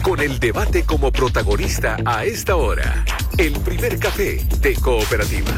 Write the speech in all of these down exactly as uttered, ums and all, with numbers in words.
con el debate como protagonista a esta hora. El primer café de Cooperativa.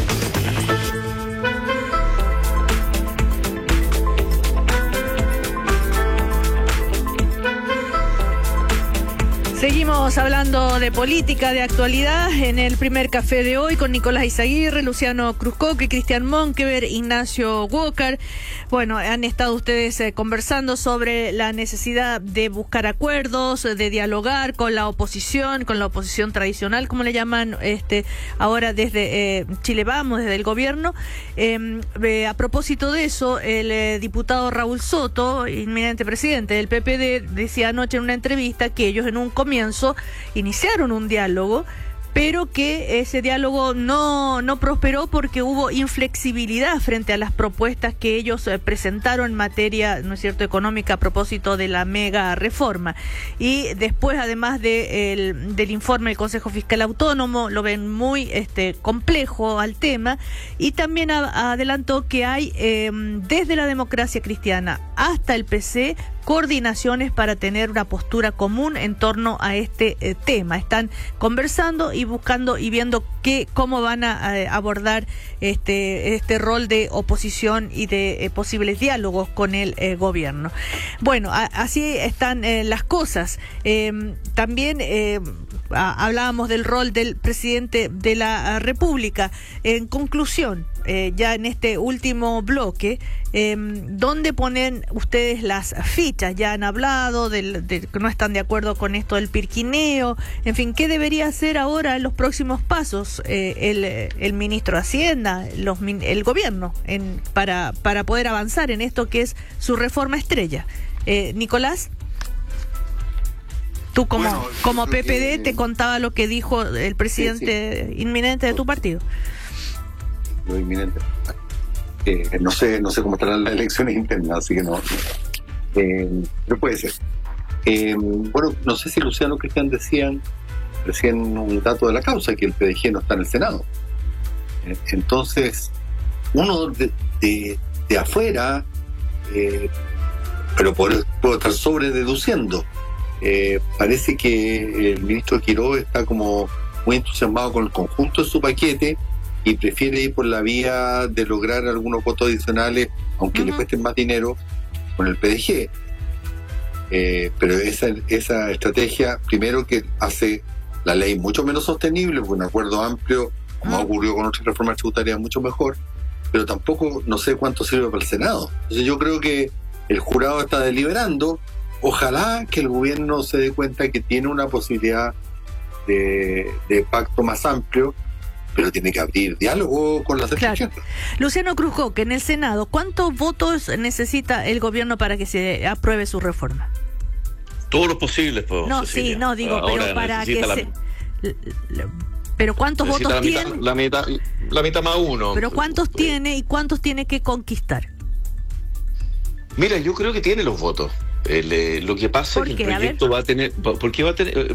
Seguimos hablando de política, de actualidad, en el primer café de hoy con Nicolás Izaguirre, Luciano Cruzcoque, Cristian Monkever, Ignacio Walker. Bueno, han estado ustedes eh, conversando sobre la necesidad de buscar acuerdos, de dialogar con la oposición, con la oposición tradicional, como le llaman este ahora desde eh, Chile Vamos, desde el gobierno. Eh, eh, a propósito de eso, el eh, diputado Raúl Soto, inminente presidente del P P D, decía anoche en una entrevista que ellos en un comienzo iniciaron un diálogo, pero que ese diálogo no, no prosperó porque hubo inflexibilidad frente a las propuestas que ellos eh, presentaron en materia, ¿no es cierto?, económica a propósito de la mega reforma. Y después, además de el, del informe del Consejo Fiscal Autónomo, lo ven muy este, complejo al tema, y también a, adelantó que hay eh, desde la Democracia Cristiana hasta el P C coordinaciones para tener una postura común en torno a este eh, tema. Están conversando y buscando y viendo qué, cómo van a eh, abordar este este rol de oposición y de eh, posibles diálogos con el eh, gobierno. Bueno, a, así están eh, las cosas. Eh, también eh, a, hablábamos del rol del presidente de la República. En conclusión, eh, ya en este último bloque, eh, ¿dónde ponen ustedes las fichas? Ya han hablado de, de que no están de acuerdo con esto del pirquineo. En fin, ¿qué debería hacer ahora en los próximos pasos eh, el, el ministro de Hacienda, los, el gobierno, en, para, para poder avanzar en esto que es su reforma estrella? Eh, Nicolás, tú como, bueno, como P P D que... te contaba lo que dijo el presidente sí, sí. inminente de tu partido. Lo inminente. Eh, no sé no sé cómo estarán las elecciones internas, así que no... no. Eh, pero puede ser. Eh, bueno, no sé si Luciano o Cristian decían recién un dato de la causa, que el P D G no está en el Senado. Eh, entonces, uno de, de, de afuera, eh, pero puedo estar sobre deduciendo, eh, parece que el ministro Quiroga está como muy entusiasmado con el conjunto de su paquete y prefiere ir por la vía de lograr algunos votos adicionales, aunque uh-huh. le cuesten más dinero, con el P D G. Eh, pero esa, esa estrategia, primero que hace la ley mucho menos sostenible, porque un acuerdo amplio, como ha ocurrido con otras reformas tributarias, mucho mejor, pero tampoco no sé cuánto sirve para el Senado. Entonces yo creo que el jurado está deliberando. Ojalá que el gobierno se dé cuenta que tiene una posibilidad de, de pacto más amplio, pero tiene que abrir diálogo con las instituciones. Claro. Luciano Cruzcoque, en el Senado, ¿cuántos votos necesita el gobierno para que se apruebe su reforma? Todos los posibles, pues. No, Cecilia. sí, no, digo, Ahora pero para que la... se... Pero ¿cuántos votos la mitad, tiene? La mitad, la mitad más uno. Pero ¿cuántos pues, tiene y cuántos tiene que conquistar? Mira, yo creo que tiene los votos. El, eh, lo que pasa es que el proyecto va a tener... ¿Por qué va a tener...?